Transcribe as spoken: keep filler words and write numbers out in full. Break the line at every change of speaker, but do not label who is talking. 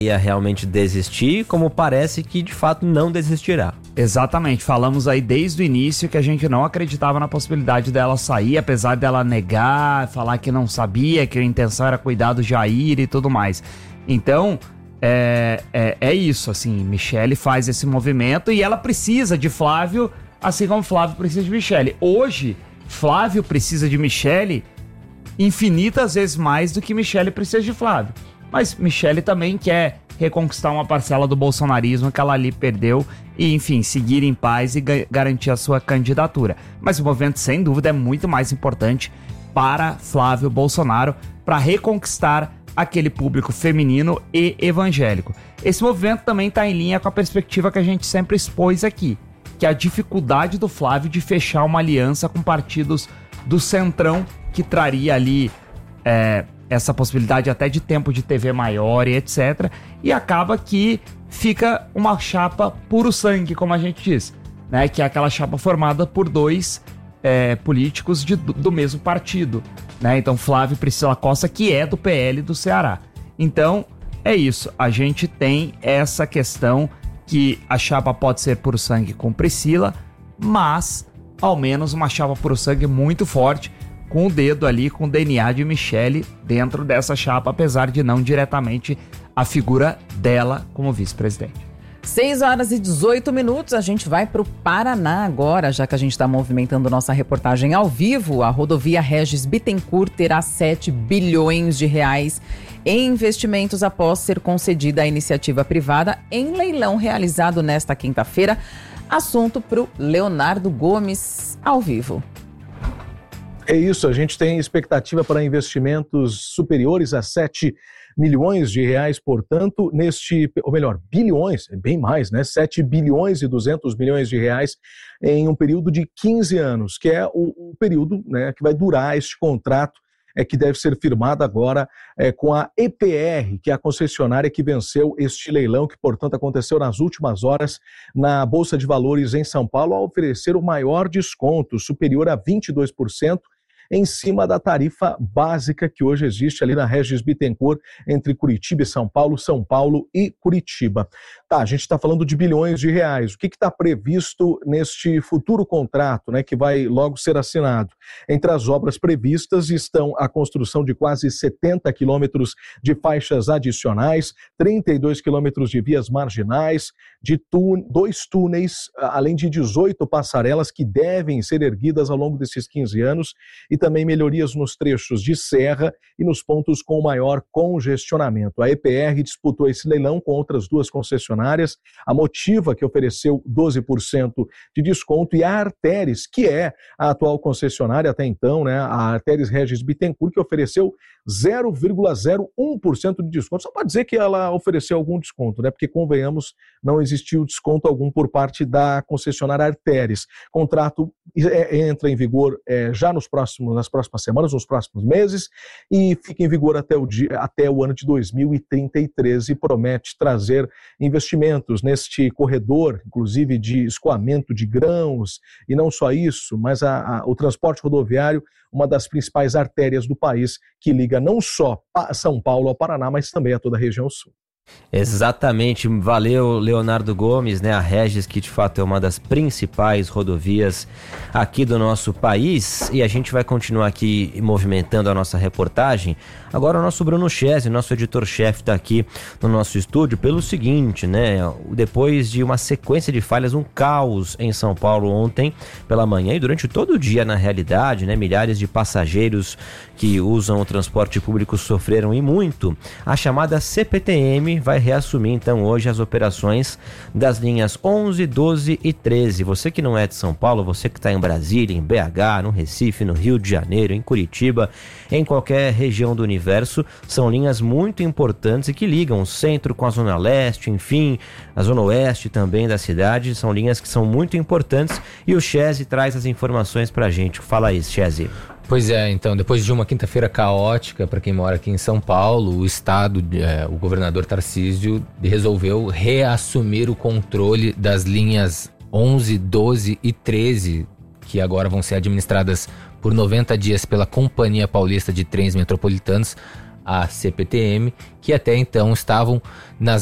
ia realmente desistir, como parece que de fato não desistirá.
Exatamente, falamos aí desde o início que a gente não acreditava na possibilidade dela sair, apesar dela negar, falar que não sabia, que a intenção era cuidar do Jair e tudo mais. Então, é, é, é isso, assim, Michele faz esse movimento e ela precisa de Flávio, assim como Flávio precisa de Michele. Hoje, Flávio precisa de Michele infinitas vezes mais do que Michele precisa de Flávio. Mas Michele também quer reconquistar uma parcela do bolsonarismo que ela ali perdeu e, enfim, seguir em paz e ga- garantir a sua candidatura. Mas o movimento, sem dúvida, é muito mais importante para Flávio Bolsonaro, para reconquistar aquele público feminino e evangélico. Esse movimento também está em linha com a perspectiva que a gente sempre expôs aqui, que é a dificuldade do Flávio de fechar uma aliança com partidos do Centrão, que traria ali é, essa possibilidade até de tempo de T V maior e etcétera. E acaba que fica uma chapa puro sangue, como a gente diz, né? Que é aquela chapa formada por dois é, políticos de, do mesmo partido, né? Então Flávio e Priscila Costa, que é do P L do Ceará. Então é isso, a gente tem essa questão que a chapa pode ser puro sangue com Priscila, mas ao menos uma chapa puro sangue muito forte, com o dedo ali, com o D N A de Michele dentro dessa chapa, apesar de não diretamente a figura dela como vice-presidente.
seis horas e dezoito minutos, a gente vai para o Paraná agora, já que a gente está movimentando nossa reportagem ao vivo. A rodovia Regis Bittencourt terá sete bilhões de reais em investimentos após ser concedida à iniciativa privada em leilão realizado nesta quinta-feira. Assunto para o Leonardo Gomes, ao vivo.
É isso, a gente tem expectativa para investimentos superiores a sete milhões de reais, portanto, neste, ou melhor, bilhões, é bem mais, né? sete bilhões e duzentos milhões de reais em um período de quinze anos, que é o, o período, né, que vai durar este contrato, é, que deve ser firmado agora é, com a E P R, que é a concessionária que venceu este leilão, que, portanto, aconteceu nas últimas horas na Bolsa de Valores em São Paulo, a oferecer o maior desconto, superior a vinte e dois por cento, em cima da tarifa básica que hoje existe ali na Regis Bittencourt, entre Curitiba e São Paulo, São Paulo e Curitiba. Tá, a gente está falando de bilhões de reais. O que está previsto neste futuro contrato, né, que vai logo ser assinado? Entre as obras previstas estão a construção de quase setenta quilômetros de faixas adicionais, trinta e dois quilômetros de vias marginais, de tú- dois túneis, além de dezoito passarelas que devem ser erguidas ao longo desses quinze anos, e também melhorias nos trechos de serra e nos pontos com maior congestionamento. A E P R disputou esse leilão com outras duas concessionárias, a Motiva, que ofereceu doze por cento de desconto, e a Arteres, que é a atual concessionária até então, né, a Arteres Regis Bittencourt, que ofereceu zero vírgula zero um por cento de desconto. Só para dizer que ela ofereceu algum desconto, né, porque, convenhamos, não existiu desconto algum por parte da concessionária Arteres. O contrato entra em vigor é, já nos próximos nas próximas semanas, nos próximos meses, e fica em vigor até o, dia, até o ano de dois mil e trinta e três e promete trazer investimentos neste corredor, inclusive de escoamento de grãos, e não só isso, mas a, a, o transporte rodoviário, uma das principais artérias do país, que liga não só a São Paulo ao Paraná, mas também a toda a região sul.
Exatamente, valeu Leonardo Gomes, né? A Regis, que de fato é uma das principais rodovias aqui do nosso país, e a gente vai continuar aqui movimentando a nossa reportagem. Agora o nosso Bruno Chese, nosso editor-chefe, está aqui no nosso estúdio pelo seguinte, né? Depois de uma sequência de falhas, um caos em São Paulo ontem pela manhã e durante todo o dia, na realidade, né? Milhares de passageiros que usam o transporte público sofreram e muito. A chamada C P T M vai reassumir então hoje as operações das linhas onze, doze e treze. Você que não é de São Paulo, você que está em Brasília, em B H, no Recife, no Rio de Janeiro, em Curitiba, em qualquer região do universo, são linhas muito importantes e que ligam o centro com a zona leste, enfim, a zona oeste também da cidade. São linhas que são muito importantes e o Chese traz as informações pra gente. Fala aí, Chese.
Pois é, então, depois de uma quinta-feira caótica para quem mora aqui em São Paulo, o estado, é, o governador Tarcísio resolveu reassumir o controle das linhas onze, doze e treze, que agora vão ser administradas por noventa dias pela Companhia Paulista de Trens Metropolitanos. a C P T M, que até então estavam nas